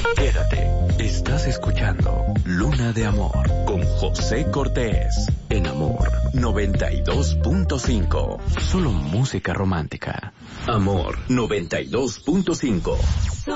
Quédate. Estás escuchando Luna de Amor con José Cortés en Amor 92.5. Solo música romántica. Amor 92.5.